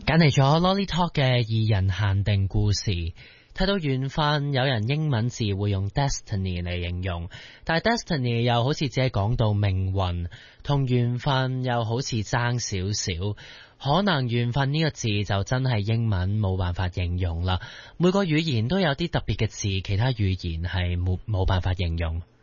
揀嚟咗 Lolly Talk 嘅二人限定故事，睇到緣分，有人英文字會用 destiny 嚟形容，但係 destiny 又好似只係講到命運，同緣分又好似爭少少，可能緣分呢個字就真係英文冇辦法形容啦。每個語言都有啲特別嘅字，其他語言係冇辦法形容。